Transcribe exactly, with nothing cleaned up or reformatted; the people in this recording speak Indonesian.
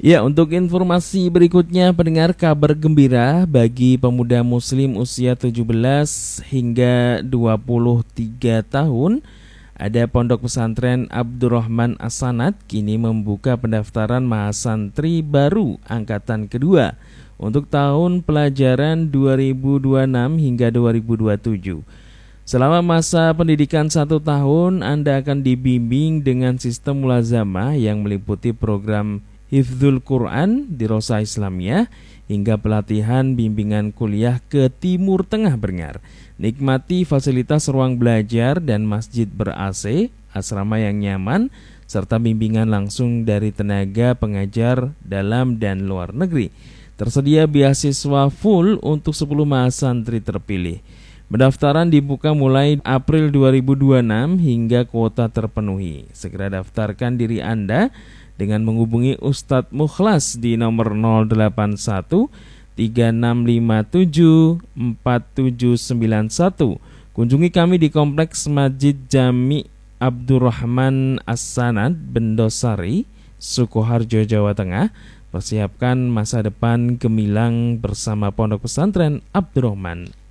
Ya, untuk informasi berikutnya pendengar, kabar gembira bagi pemuda muslim usia tujuh belas hingga dua puluh tiga tahun. Ada Pondok Pesantren Abdurrahman As-Sanad kini membuka pendaftaran mahasantri baru angkatan kedua untuk tahun pelajaran dua ribu dua puluh enam hingga dua ribu dua puluh tujuh. Selama masa pendidikan satu tahun, Anda akan dibimbing dengan sistem mulazamah yang meliputi program Hifdzul Quran di Rosa Islamiyah hingga pelatihan bimbingan kuliah ke Timur Tengah Brengar. Nikmati fasilitas ruang belajar dan masjid ber-A C, asrama yang nyaman, serta bimbingan langsung dari tenaga pengajar dalam dan luar negeri. Tersedia beasiswa full untuk sepuluh mahasantri terpilih. Pendaftaran dibuka mulai April dua ribu dua puluh enam hingga kuota terpenuhi. Segera daftarkan diri Anda dengan menghubungi Ustadz Mukhlas di nomor nol delapan satu tiga enam lima tujuh empat tujuh sembilan satu. Kunjungi kami di Kompleks Masjid Jami Abdurrahman As-Sanad, Bendosari, Sukoharjo, Jawa Tengah. Persiapkan masa depan gemilang bersama Pondok Pesantren Abdurrahman